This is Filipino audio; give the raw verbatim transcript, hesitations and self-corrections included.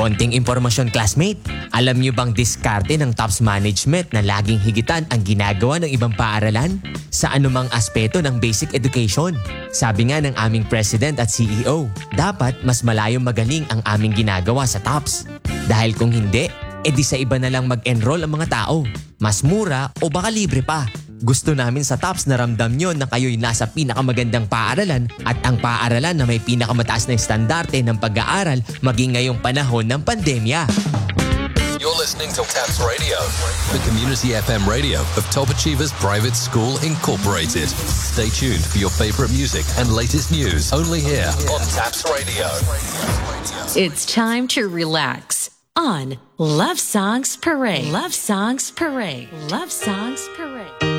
Konting impormasyon, classmate. Alam niyo bang diskarte ng TOPS Management na laging higitan ang ginagawa ng ibang paaralan sa anumang aspeto ng basic education? Sabi nga ng aming President at C E O, dapat mas malayong magaling ang aming ginagawa sa TOPS. Dahil kung hindi, edi sa iba na lang mag-enroll ang mga tao. Mas mura o baka libre pa. Gusto namin sa TOPS na ramdam nyo na kayo'y nasa pinakamagandang paaralan at ang paaralan na may pinakamataas na estandarte ng pag-aaral maging ngayong panahon ng pandemya. You're listening to TOPS Radio, the community F M radio of Top Achievers Private School Incorporated. Stay tuned for your favorite music and latest news only here on TOPS Radio. It's time to relax on Love Songs Parade. Love Songs Parade. Love Songs Parade.